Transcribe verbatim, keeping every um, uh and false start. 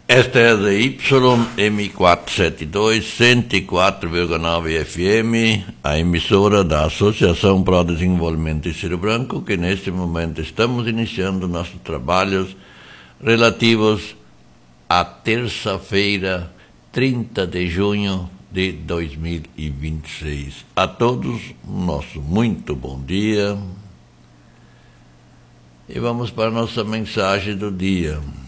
Esta é a Y M quatrocentos e setenta e dois, cento e quatro vírgula nove F M, a emissora da Associação para o Desenvolvimento de Ciro Branco, que neste momento estamos iniciando nossos trabalhos relativos à terça-feira, trinta de junho de dois mil e vinte e seis. A todos, nosso muito bom dia. E vamos para a nossa mensagem do dia.